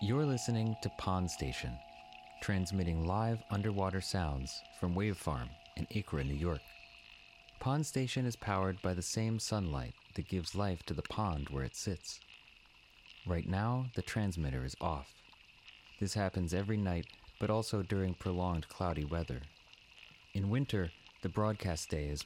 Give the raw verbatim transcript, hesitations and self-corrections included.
You're listening to Pond Station, transmitting live underwater sounds from Wave Farm in Acra, New York. Pond Station is powered by the same sunlight that gives life to the pond where it sits. Right now, the transmitter is off. This happens every night, but also during prolonged cloudy weather. In winter, the broadcast day is